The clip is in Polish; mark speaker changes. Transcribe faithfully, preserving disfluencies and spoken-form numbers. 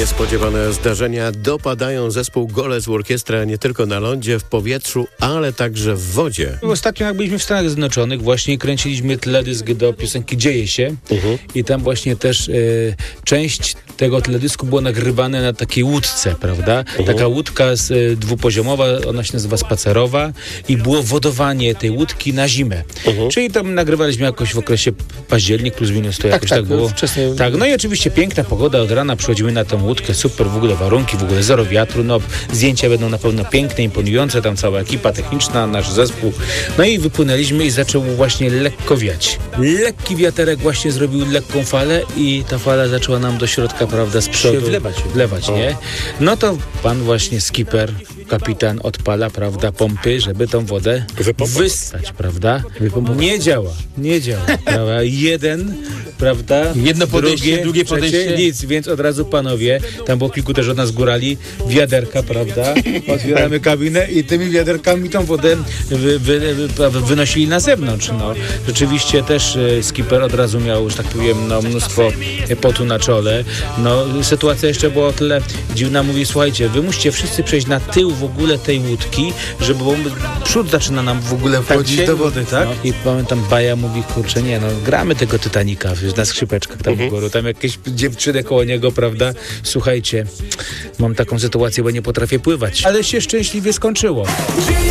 Speaker 1: Niespodziewane zdarzenia dopadają zespół Golec Orkiestra nie tylko na lądzie, w powietrzu, ale także w wodzie.
Speaker 2: Ostatnio jak byliśmy w Stanach Zjednoczonych, właśnie kręciliśmy teledysk do piosenki Dzieje się uh-huh. i tam właśnie też e, część tego teledysku było nagrywane na takiej łódce, prawda? Uh-huh. Taka łódka z, e, dwupoziomowa, ona się nazywa spacerowa i było wodowanie tej łódki na zimę. Uh-huh. Czyli tam nagrywaliśmy jakoś w okresie październik plus minus, to jakoś tak, tak, tak było. Wcześniej... Tak, no i oczywiście piękna pogoda, od rana przychodzimy na tą łódkę, super w ogóle warunki, w ogóle zero wiatru, no zdjęcia będą na pewno piękne, imponujące, tam cała ekipa techniczna, nasz zespół. No i wypłynęliśmy i zaczął właśnie lekko wiać. Lekki wiaterek właśnie zrobił lekką falę i ta fala zaczęła nam do środka, prawda, z przodu
Speaker 1: wlewać,
Speaker 2: wlewać nie? No to pan właśnie skipper, kapitan odpala, prawda, pompy, żeby tą wodę Wypompa. wystać, prawda? Wypompa. Nie działa, nie działa, prawda? Jeden, prawda?
Speaker 1: Jedno podejście,
Speaker 2: drugie,
Speaker 1: drugie podejście.
Speaker 2: Trzecie, nic, więc od razu panowie, tam było kilku też od nas górali, wiaderka, prawda? Otwieramy kabinę i tymi wiaderkami tą wodę wy, wy, wy, wynosili na zewnątrz, no. Rzeczywiście też e, skipper od razu miał, że tak powiem, no, mnóstwo potu na czole. No, sytuacja jeszcze była o tyle dziwna, mówi, słuchajcie, wy musicie wszyscy przejść na tył w ogóle tej łódki, żeby bo przód zaczyna nam w ogóle wchodzić tak, do wody, tak? No. I pamiętam, Baja mówi, kurczę, nie, no, gramy tego Titanica, wiesz, na skrzypeczkach tam w górę, tam jakieś dziewczyny koło niego, prawda? Słuchajcie, mam taką sytuację, bo nie potrafię pływać. Ale się szczęśliwie skończyło.